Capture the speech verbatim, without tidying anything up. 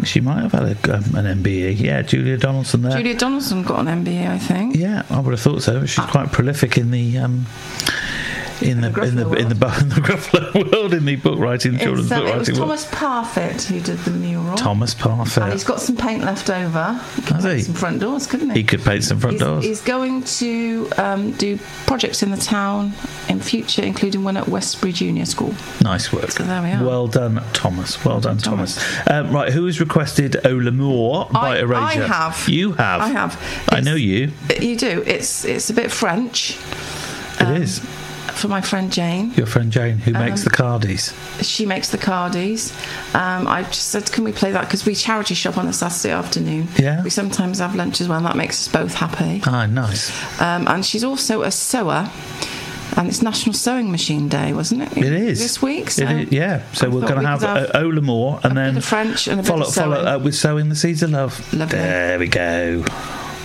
think she might have had a, um, an M B E. Yeah, Julia Donaldson there. Julia Donaldson got an M B A, I think. Yeah, I would have thought so. She's quite prolific in the um, in the, the in the in the in the Gruffalo world, in the book writing, children's It's, um, book it was writing. Thomas Parfit who did the mural. Thomas Parfit. And he's got some paint left over. He could Has paint he? some front doors, couldn't he? He could paint some front he's, doors. He's going to um, do projects in the town in future, including one at Westbury Junior School. Nice work. So there we are. Well done, Thomas. Well done, Thomas. Thomas. Um, right, who has requested Au l'Amour by I, Erasure? I have. You have. I have. I It's- know you. You do. It's it's a bit French. It um, is. For my friend Jane. Your friend Jane, who um, makes the cardies. She makes the cardies. Um, I just said, can we play that? Because we charity shop on a Saturday afternoon. Yeah. We sometimes have lunch as well, and that makes us both happy. Ah, nice. Um, and she's also a sewer. And it's National Sewing Machine Day, wasn't it? It is. This week? So It is, yeah. So I we're thought going to we have, could have Au l'Amour and a then bit of French and a bit follow, of follow sewing. up with Sowing the Seeds of Love. Lovely. There we go.